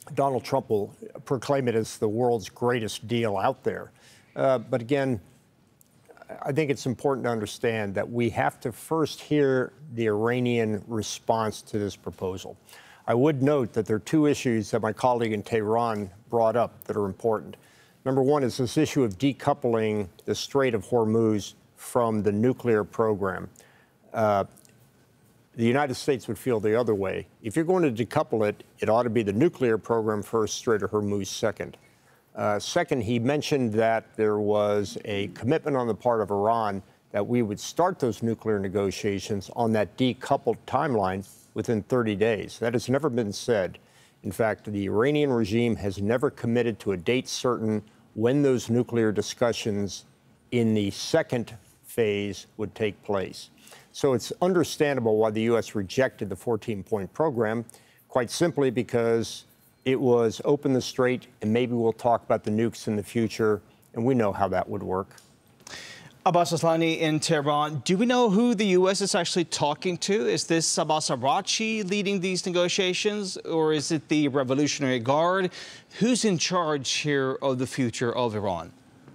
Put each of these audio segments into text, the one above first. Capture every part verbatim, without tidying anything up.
Donald Trump will proclaim it as the world's greatest deal out there. Uh, but again, I think it's important to understand that we have to first hear the Iranian response to this proposal. I would note that there are two issues that my colleague in Tehran brought up that are important. Number one is this issue of decoupling the Strait of Hormuz from the nuclear program. Uh, the United States would feel the other way. If you're going to decouple it, it ought to be the nuclear program first, Strait of Hormuz second. Uh, second, he mentioned that there was a commitment on the part of Iran that we would start those nuclear negotiations on that decoupled timeline within thirty days. That has never been said. In fact, the Iranian regime has never committed to a date certain when those nuclear discussions in the second phase would take place. So it's understandable why the U S rejected the fourteen-point program, quite simply because it was open the strait, and maybe we'll talk about the nukes in the future, and we know how that would work. Abbas Aslani in Tehran. Do we know who the U S is actually talking to? Is this Abbas Araghchi leading these negotiations, or is it the Revolutionary Guard? Who's in charge here of the future of Iran?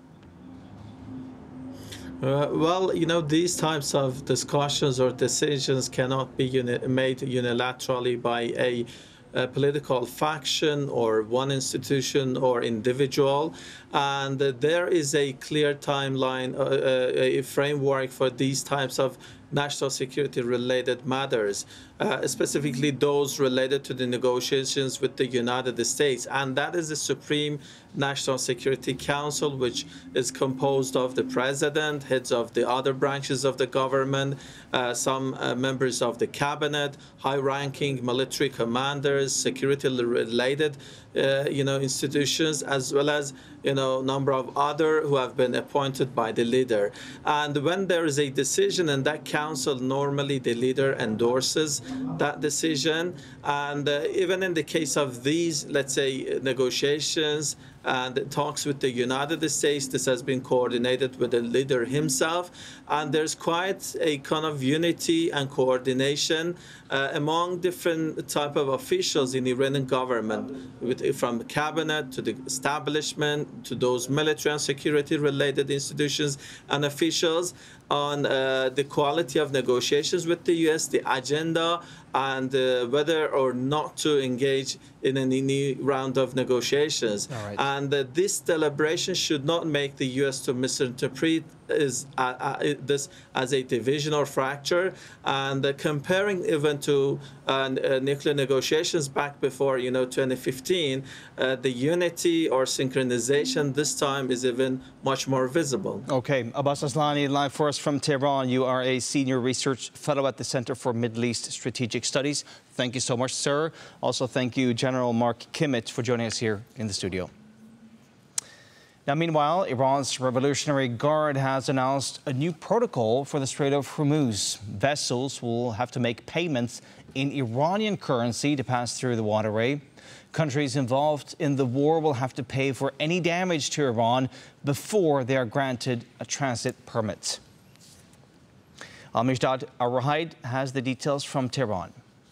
Uh, well, you know, these types of discussions or decisions cannot be uni made unilaterally by a a political faction or one institution or individual, and uh, there is a clear timeline, uh, uh, a framework for these types of national security related matters, uh, specifically those related to the negotiations with the United States. And that is the Supreme National Security Council, which is composed of the president, heads of the other branches of the government, uh, some uh, members of the cabinet, high-ranking military commanders, security-related uh, you know, institutions, as well as you know, number of other who have been appointed by the leader. And when there is a decision in that council, normally the leader endorses that decision. And uh, even in the case of these, let's say, negotiations and talks with the United States, this has been coordinated with the leader himself. And there's quite a kind of unity and coordination uh, among different type of officials in the Iranian government, with, from the cabinet to the establishment, to those military and security related institutions and officials, on uh, the quality of negotiations with the U S, the agenda, and uh, whether or not to engage in any new round of negotiations. All right. And uh, this deliberation should not make the U S to misinterpret is, uh, uh, this as a division or fracture. And uh, comparing even to uh, uh, nuclear negotiations back before, you know, twenty fifteen, uh, the unity or synchronization this time is even much more visible. Okay, Abbas Aslani, live for us from Tehran. You are a senior research fellow at the Center for Middle East Strategic Studies. Thank you so much, sir. Also, thank you, General Mark Kimmich, for joining us here in the studio. Now, meanwhile, Iran's Revolutionary Guard has announced a new protocol for the Strait of Hormuz. Vessels will have to make payments in Iranian currency to pass through the waterway. Countries involved in the war will have to pay for any damage to Iran before they are granted a transit permit. Al-Mishdad Al-Rahaid has the details from Tehran.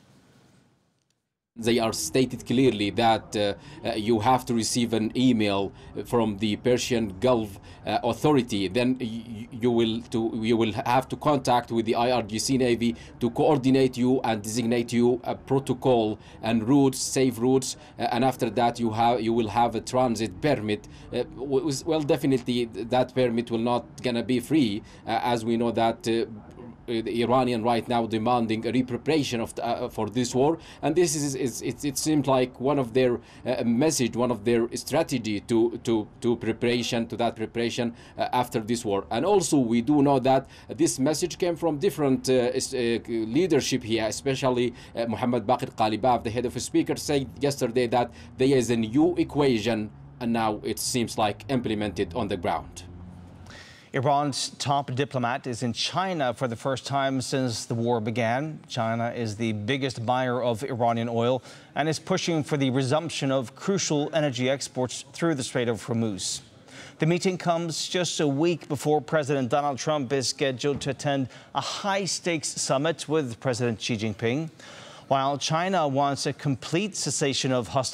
They are stated clearly that uh, uh, you have to receive an email from the Persian Gulf uh, Authority. Then you will to you will have to contact with the I R G C Navy to coordinate you and designate you a protocol and routes, safe routes. Uh, and after that, you have you will have a transit permit. Uh, well, definitely that permit will not gonna be free, uh, as we know that. Uh, The Iranian right now demanding a repreparation of the, uh, for this war, and this is, is it, it seemed like one of their uh, message, one of their strategy to to to preparation to that preparation uh, after this war. And also we do know that this message came from different uh, uh, leadership here, especially uh, Mohammad Baqir Qalibaf, the head of speaker, said yesterday that there is a new equation, and now it seems like implemented on the ground. Iran's top diplomat is in China for the first time since the war began. China is the biggest buyer of Iranian oil and is pushing for the resumption of crucial energy exports through the Strait of Hormuz. The meeting comes just a week before President Donald Trump is scheduled to attend a high-stakes summit with President Xi Jinping. While China wants a complete cessation of hostilities,